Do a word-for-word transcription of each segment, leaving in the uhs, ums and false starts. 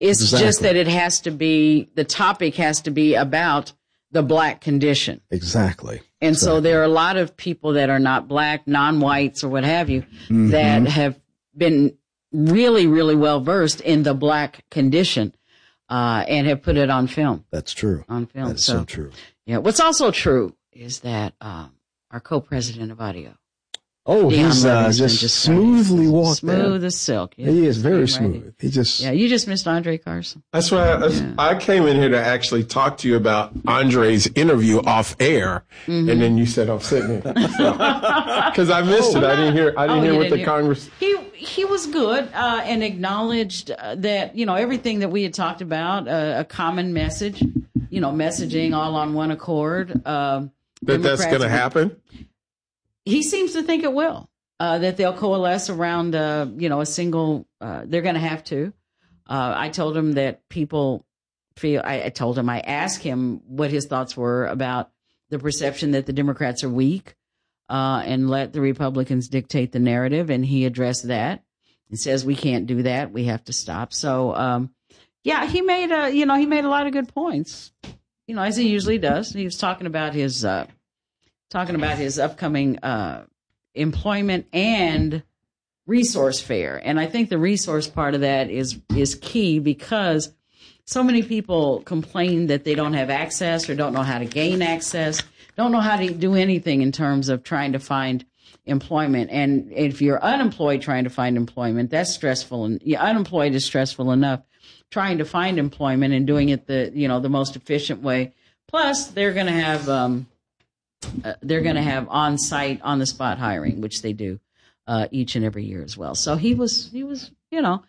It's exactly. just that it has to be, the topic has to be about the black condition. Exactly. And exactly. so there are a lot of people that are not black, non-whites or what have you, mm-hmm. that have been really, really well versed in the black condition, uh, and have put it on film. That's true. On film. That's so, so true. Yeah. What's also true is that, um, our co-president of audio. Oh, Deion he's uh, just, just smoothly walked Smooth in. as silk. Yeah. He is very smooth. Right. He just yeah. You just missed Andre Carson. That's why I, yeah. I came in here to actually talk to you about Andre's interview off air, mm-hmm. and then you said I'm sitting here because I missed oh, it. I didn't hear. I didn't oh, hear what didn't the hear. Congress. He he was good uh, and acknowledged uh, that you know everything that we had talked about, uh, a common message, you know, messaging all on one accord. Uh, that that's going to happen. He seems to think it will, uh, that they'll coalesce around, uh, you know, a single, uh, they're going to have to. Uh, I told him that people feel, I, I told him, I asked him what his thoughts were about the perception that the Democrats are weak, uh, and let the Republicans dictate the narrative. And he addressed that. He says, we can't do that. We have to stop. So, um, yeah, he made a, you know, he made a lot of good points, you know, as he usually does. He was talking about his, uh, talking about his upcoming uh, employment and resource fair. And I think the resource part of that is is key because so many people complain that they don't have access or don't know how to gain access, don't know how to do anything in terms of trying to find employment. And if you're unemployed trying to find employment, that's stressful. And yeah, unemployed is stressful enough. Trying to find employment and doing it the, you know, the most efficient way. Plus, they're going to have... Um, Uh, they're going to have on-site, on-the-spot hiring, which they do uh, each and every year as well. So he was, he was, you know.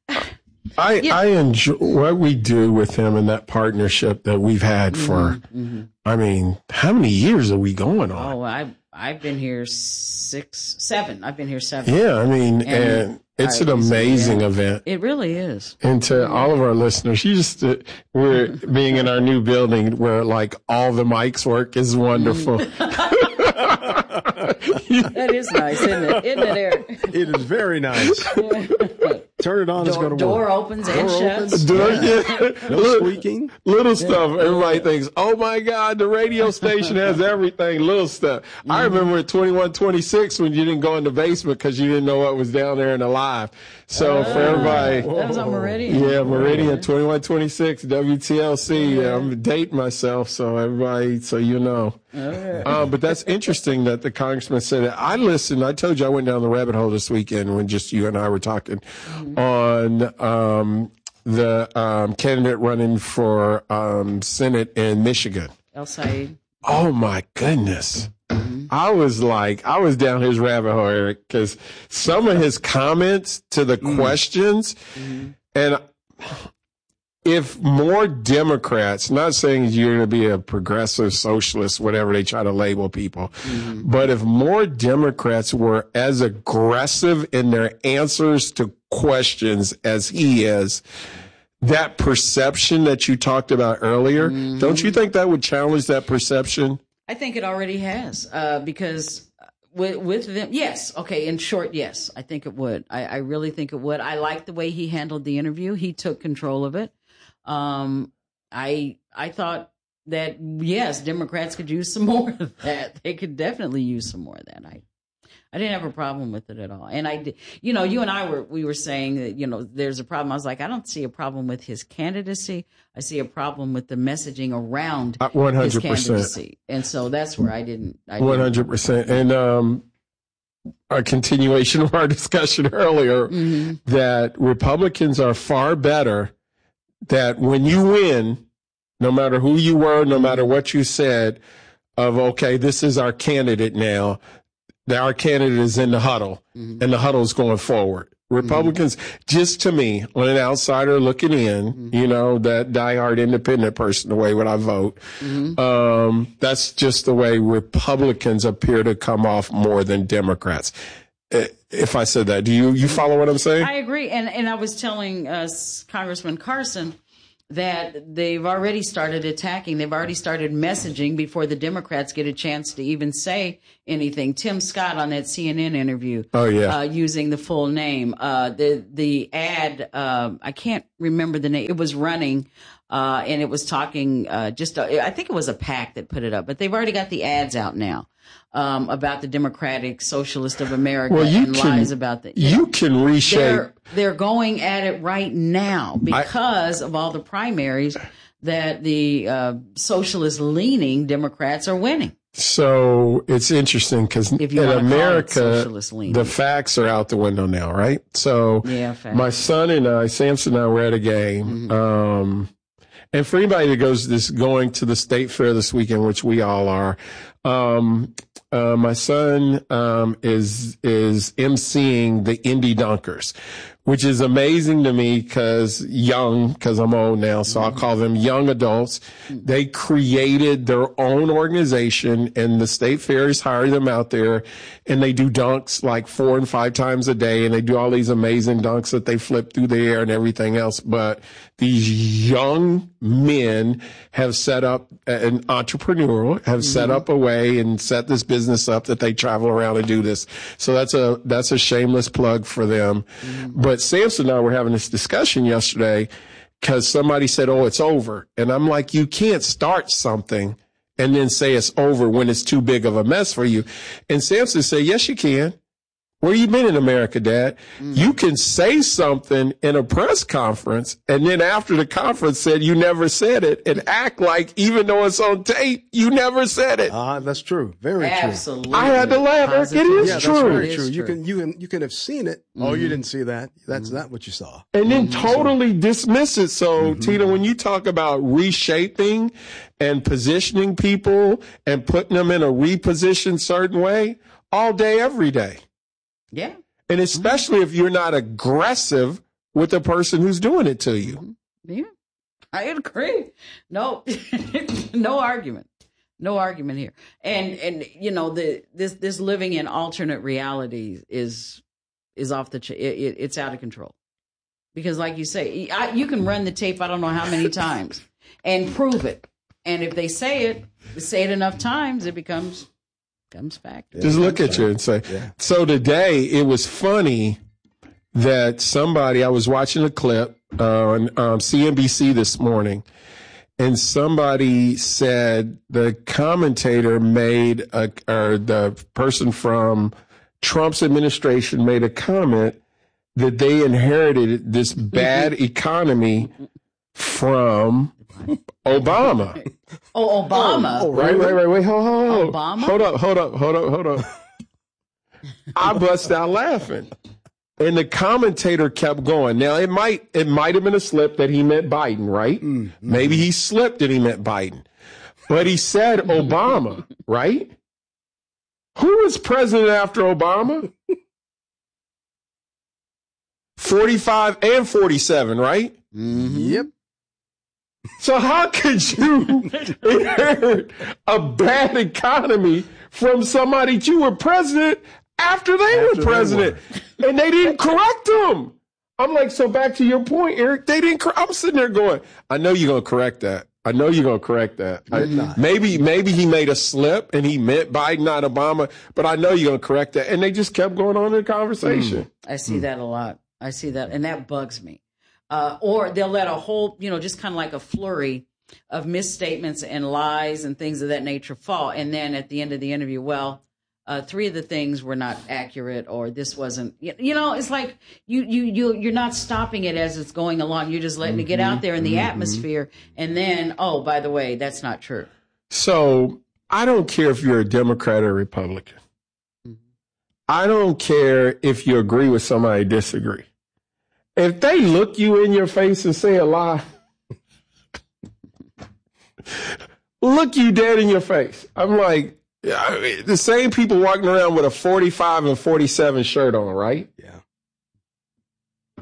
I yeah. I enjoy what we do with him and that partnership that we've had mm-hmm, for, mm-hmm. I mean, how many years are we going on? Oh, I've, I've been here six, seven. I've been here seven. Yeah, I mean, and, and it's I, an amazing yeah, event. It really is. And to yeah. all of our listeners, you just, uh, we're being in our new building where like all the mics work is wonderful. That is nice, isn't it? Isn't it, Eric? It is very nice. Turn it on, door, it's going to work. Door opens and door shuts. Opens. Door, yeah. No little, squeaking. Little stuff. Everybody thinks, oh my God, the radio station has everything. Little stuff. Mm-hmm. I remember at twenty-one twenty-six when you didn't go in the basement because you didn't know what was down there in the live. So uh, for everybody. That was on Meridian. Yeah, Meridian, twenty-one twenty-six, W T L C. Yeah. I'm dating myself, so everybody, so you know. Okay. Uh, but that's interesting that the congressman said it. I listened. I told you I went down the rabbit hole this weekend when just you and I were talking mm-hmm. on um, the um, candidate running for um, Senate in Michigan. El Said. Oh, my goodness. Mm-hmm. I was like, I was down his rabbit hole, Eric, because some of his comments to the mm-hmm. questions, mm-hmm. and if more Democrats, not saying you're going to be a progressive socialist, whatever they try to label people, mm-hmm. but if more Democrats were as aggressive in their answers to questions as he is, that perception that you talked about earlier, mm-hmm. don't you think that would challenge that perception? I think it already has, uh, because with, with them, yes. Okay. In short, yes, I think it would. I, I really think it would. I like the way he handled the interview. He took control of it. Um, I, I thought that, yes, Democrats could use some more of that. They could definitely use some more of that. I, I didn't have a problem with it at all. And I did, you know, you and I were, we were saying that, you know, there's a problem. I was like, I don't see a problem with his candidacy. I see a problem with the messaging around uh, one hundred percent. His candidacy. And so that's where I didn't. I didn't. one hundred percent. And, um, a continuation of our discussion earlier mm-hmm. that Republicans are far better, that when you win, no matter who you were, no matter what you said, of, okay, this is our candidate now, that our candidate is in the huddle, mm-hmm. and the huddle is going forward. Republicans, mm-hmm. just to me, on an outsider looking in, mm-hmm. you know, that diehard independent person, the way when I vote, mm-hmm. um, that's just the way Republicans appear to come off more than Democrats. If I said that, do you, you follow what I'm saying? I agree. And, and I was telling uh, Congressman Carson that they've already started attacking. They've already started messaging before the Democrats get a chance to even say anything. Tim Scott on that C N N interview, oh yeah, uh, using the full name. Uh, the the ad, uh, I can't remember the name. It was running, uh, and it was talking. Uh, just uh, I think it was a PAC that put it up, but they've already got the ads out now. Um, about the Democratic Socialist of America well, you and can, lies about that. You can reshape. They're, they're going at it right now because I, of all the primaries that the uh, socialist-leaning Democrats are winning. So it's interesting because in America, the facts are out the window now, right? So yeah, my son and I, Samson and I, were at a game. Mm-hmm. Um, and for anybody that goes this going to the state fair this weekend, which we all are, um, uh, my son um, is is emceeing the Indie Dunkers, which is amazing to me because young, because I'm old now, so I'll call them young adults. They created their own organization, and the state fairs hire them out there, and they do dunks like four and five times a day, and they do all these amazing dunks that they flip through the air and everything else. But these young men have set up an entrepreneurial, have mm-hmm. set up a way and set this business up that they travel around and do this. So that's a that's a shameless plug for them. Mm-hmm. But Samson and I were having this discussion yesterday because somebody said, oh, it's over. And I'm like, you can't start something and then say it's over when it's too big of a mess for you. And Samson said, yes, you can. Where you been in America, Dad? Mm-hmm. You can say something in a press conference and then after the conference said you never said it and act like even though it's on tape, you never said it. Ah, uh, that's true. Very Absolutely. true. I had to laugh. Positive. It is yeah, true. That's very it true. true. You can you can you can have seen it. Mm-hmm. Oh, you didn't see that. That's mm-hmm. not what you saw. And then mm-hmm. totally dismiss it. So, mm-hmm. Tina, when you talk about reshaping and positioning people and putting them in a repositioned certain way, all day, every day. Yeah. And especially if you're not aggressive with the person who's doing it to you. Yeah. I agree. No, no argument. No argument here. And, and, you know, the, this, this living in alternate realities is, is off the, ch- it, it, it's out of control. Because like you say, I, you can run the tape, I don't know how many times and prove it. And if they say it, say it enough times, it becomes, comes fact. Just look at you and say, yeah. So today it was funny that somebody, I was watching a clip uh, on um, C N B C this morning, and somebody said the commentator made, a, or the person from Trump's administration made a comment that they inherited this bad economy from Obama. Oh, Obama. Oh, right, right, right. Wait, hold, hold, hold. Obama? Hold up, hold up, hold up, hold up. I bust out laughing. And the commentator kept going. Now, it might it might have been a slip that he meant Biden, right? Mm-hmm. Maybe he slipped and he meant Biden. But he said Obama, right? Who was president after Obama? forty-five and forty-seven, right? Mm-hmm. Yep. So how could you inherit a bad economy from somebody that you were president after they after were president? They were. And they didn't correct them. I'm like, so back to your point, Eric, they didn't cor- I'm sitting there going, I know you're going to correct that. I know you're going to correct that. I, maybe maybe he made a slip and he meant Biden, not Obama, but I know you're going to correct that. And they just kept going on in the conversation. Mm. I see mm. that a lot. I see that. And that bugs me. Uh, or they'll let a whole, you know, just kind of like a flurry of misstatements and lies and things of that nature fall. And then at the end of the interview, well, uh, three of the things were not accurate, or this wasn't, you know, it's like you, you, you, you're not stopping it as it's going along. You're just letting mm-hmm, it get out there in the mm-hmm. atmosphere. And then, oh, by the way, that's not true. So I don't care if you're a Democrat or Republican. Mm-hmm. I don't care if you agree with somebody or disagree. If they look you in your face and say a lie, look you dead in your face. I'm like, I mean, the same people walking around with a forty-five and forty-seven shirt on, right? Yeah.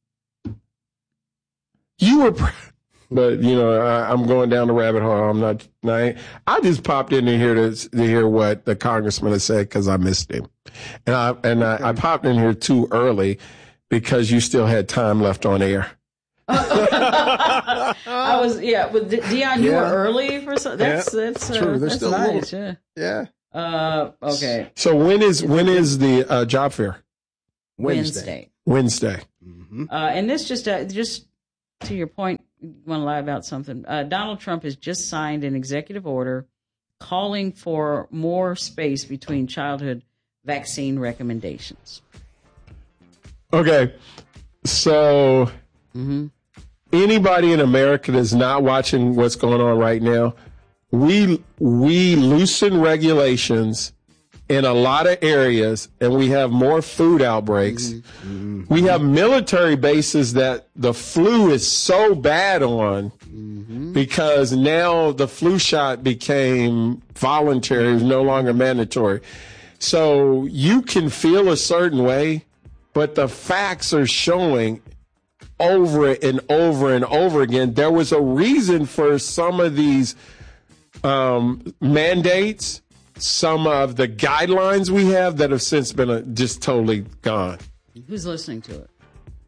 You were, pre- but you know, I, I'm going down the rabbit hole. I'm not, I, I just popped in to hear to, to hear what the congressman has said because I missed him. And I, and I, I popped in here too early because you still had time left on air. I was, yeah, with Dion, you Yeah. were early for some, that's, Yeah, that's, uh, true. There's that's still a nice, little- yeah. Yeah. Uh, okay. So when is when is the uh, job fair? Wednesday. Wednesday. Mm-hmm. Uh, and this just, uh, just to your point, you want to lie about something. Uh, Donald Trump has just signed an executive order calling for more space between childhood vaccine recommendations. Okay. So Mm-hmm. anybody in America that's not watching what's going on right now, we we loosen regulations in a lot of areas, and we have more food outbreaks. Mm-hmm. We have military bases that the flu is so bad on Mm-hmm. because now the flu shot became voluntary, it's no longer mandatory. So you can feel a certain way, but the facts are showing over and over and over again. There was a reason for some of these um, mandates, some of the guidelines we have that have since been uh, just totally gone. Who's listening to it?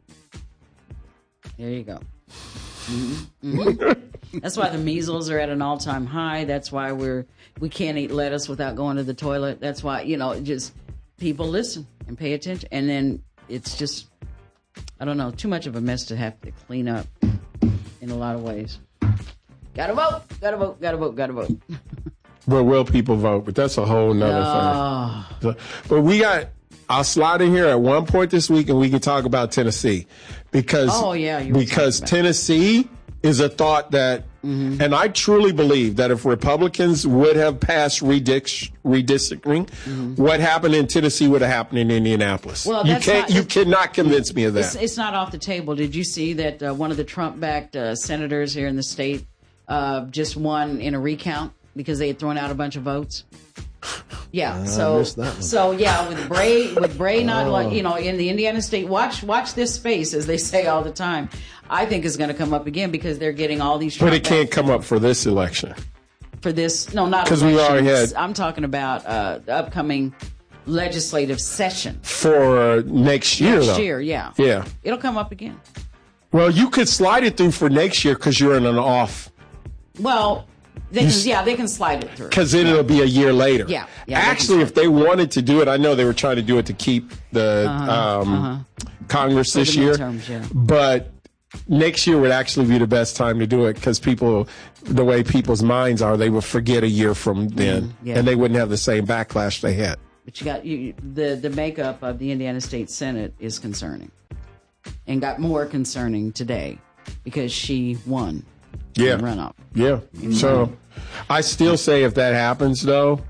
There you go. Mm-hmm. Mm-hmm. That's why the measles are at an all-time high. That's why we're we can't eat lettuce without going to the toilet. That's why, you know, just people listen and pay attention. And then it's just, I don't know, too much of a mess to have to clean up in a lot of ways. Gotta vote, gotta vote, gotta vote, gotta vote. But will people vote? But that's a whole nother Oh. thing. So, but we got, I'll slide in here at one point this week and we can talk about Tennessee. Because, Oh, yeah, you were because talking about Tennessee is a thought that, Mm-hmm. and I truly believe that if Republicans would have passed redic- redistricting, Mm-hmm. what happened in Tennessee would have happened in Indianapolis. Well, you that's can't, not- you cannot convince me of It's, that. it's not off the table. Did you see that uh, one of the Trump-backed uh, senators here in the state uh, just won in a recount because they had thrown out a bunch of votes? Yeah. So, missed that one. so yeah, with Bray, with Bray not like, you know, in the Indiana state, watch, watch this space, as they say all the time. I think is going to come up again because they're getting all these. But it can't Trump-backed come up for this election. for this. No, not 'Cause we already elections. had- I'm talking about uh, the upcoming legislative session For next year, next though. year. Yeah. Yeah. It'll come up again. Well, you could slide it through for next year because you're in an off. Well, they can, yeah, they can slide it through. Because then it'll be a year later. Yeah, yeah, they Actually, can if they wanted to do it, I know they were trying to do it to keep the um, Congress For this the year. midterms, yeah. But next year would actually be the best time to do it because people, the way people's minds are, they would forget a year from then, yeah. and they wouldn't have the same backlash they had. But you got you, you- the the makeup of the Indiana State Senate is concerning, and got more concerning today because she won Yeah. the runoff. Yeah. So I still say if that happens, though,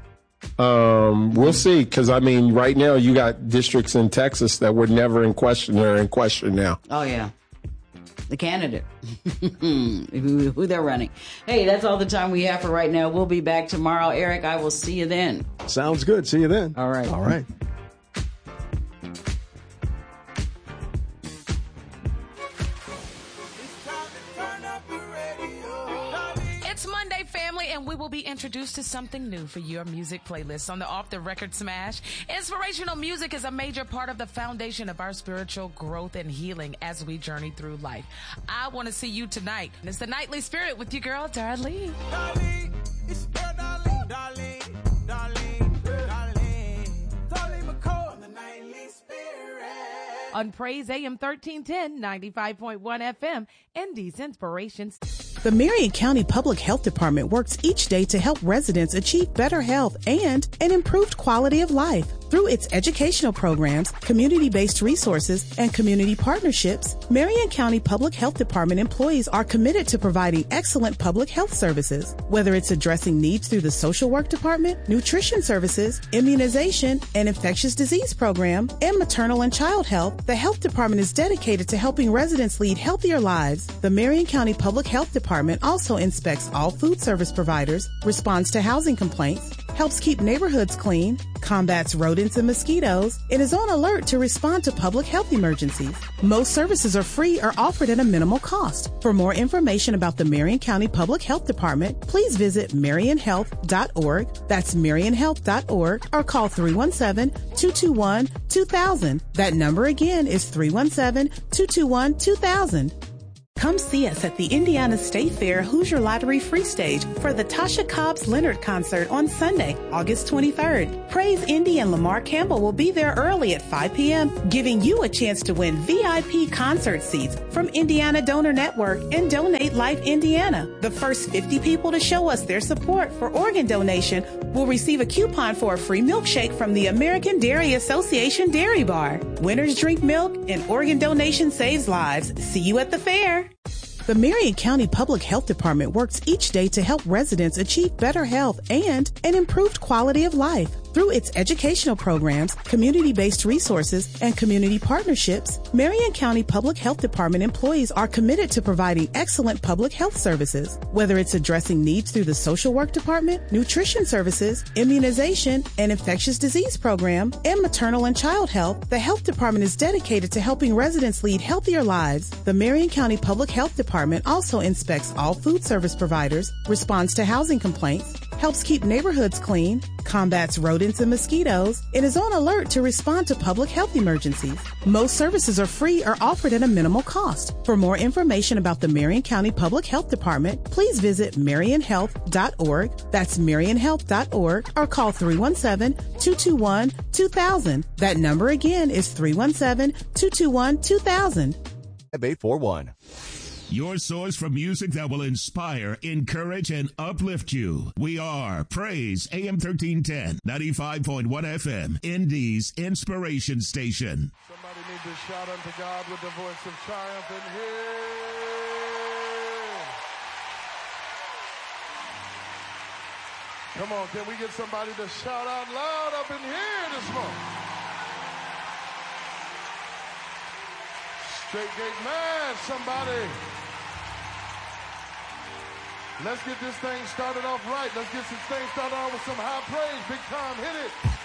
um, we'll see. Because, I mean, right now you got districts in Texas that were never in question. They're in question now. Oh yeah, the candidate who, who they're running. Hey, that's all the time we have for right now. We'll be back tomorrow. Eric, I will see you then. Sounds good. See you then. All right. All right. It's Monday, family, and we will be introduced to something new for your music playlist on the Off the Record Smash. Inspirational music is a major part of the foundation of our spiritual growth and healing as we journey through life. I want to see you tonight. It's the Nightly Spirit with your girl, Darlene. Darlene, it's your girl, Darlene, Darlene, Darlene, Darlene, Darlene McCall on the Nightly Spirit. On Praise A M thirteen ten, ninety-five point one F M, Indy's Inspirations. The Marion County Public Health Department works each day to help residents achieve better health and an improved quality of life. Through its educational programs, community-based resources, and community partnerships, Marion County Public Health Department employees are committed to providing excellent public health services. Whether it's addressing needs through the social work department, nutrition services, immunization, an infectious disease program, and maternal and child health, the health department is dedicated to helping residents lead healthier lives. The Marion County Public Health Department also inspects all food service providers, responds to housing complaints, helps keep neighborhoods clean, combats rodents and mosquitoes, and is on alert to respond to public health emergencies. Most services are free or offered at a minimal cost. For more information about the Marion County Public Health Department, please visit marion health dot org. That's marion health dot org, or call three one seven, two two one, two thousand. That number again is three one seven, two two one, two thousand. Come see us at the Indiana State Fair Hoosier Lottery Free Stage for the Tasha Cobbs Leonard concert on Sunday, August twenty-third. Praise Indy and Lamar Campbell will be there early at five p.m., giving you a chance to win V I P concert seats from Indiana Donor Network and Donate Life Indiana. The first fifty people to show us their support for organ donation will receive a coupon for a free milkshake from the American Dairy Association Dairy Bar. Winners drink milk and organ donation saves lives. See you at the fair. The Marion County Public Health Department works each day to help residents achieve better health and an improved quality of life. Through its educational programs, community-based resources, and community partnerships, Marion County Public Health Department employees are committed to providing excellent public health services. Whether it's addressing needs through the social work department, nutrition services, immunization, and infectious disease program, and maternal and child health, the health department is dedicated to helping residents lead healthier lives. The Marion County Public Health Department also inspects all food service providers, responds to housing complaints, helps keep neighborhoods clean, combats rodents and mosquitoes, and is on alert to respond to public health emergencies. Most services are free or offered at a minimal cost. For more information about the Marion County Public Health Department, please visit marion health dot org. That's marion health dot org, or call three one seven, two two one, two thousand. That number again is three one seven, two two one, two thousand. eight four one. Your source for music that will inspire, encourage, and uplift you. We are Praise A M thirteen ten, ninety-five point one F M, Indy's Inspiration Station. Somebody needs to shout unto God with the voice of triumph in here. Come on, can we get somebody to shout out loud up in here this morning? Straight Gate Man, somebody. Let's get this thing started off right. Let's get this thing started off with some high praise. Big time, hit it.